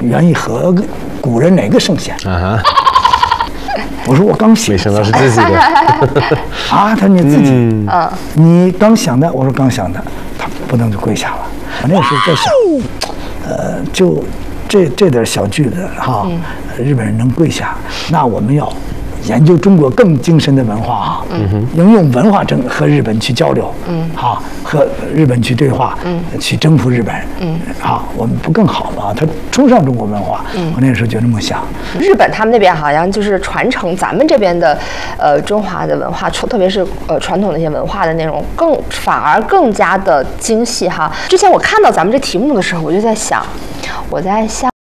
愿意和古人哪个圣贤？啊哈！我说我刚写， 没想到是自己的啊！他说你自己，你刚想的，我说刚想的，他不能就跪下了。我那时候在想，就这点小句子哈，日本人能跪下，那我们要研究中国更精深的文化啊，应用文化和日本去交流，和日本去对话，去征服日本，我们不更好吗？他崇尚中国文化，我那时候就这么想。 日本他们那边好像就是传承咱们这边的，中华的文化，特别是传统的一些文化的内容，反而更加的精细哈。之前我看到咱们这题目的时候，我在想。